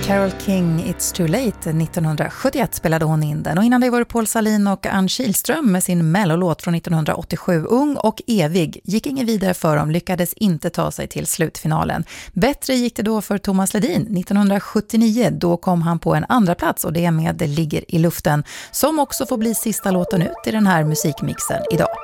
Carole King, It's Too Late. 1971 spelade hon in den. Och innan det var det Paul Salin och Ann Kihlström med sin mellolåt från 1987. Ung och evig. Gick ingen vidare för dem, lyckades inte ta sig till slutfinalen. Bättre gick det då för Thomas Ledin. 1979, då kom han på en andra plats och det med Det ligger i luften. Som också får bli sista låten ut i den här musikmixen idag.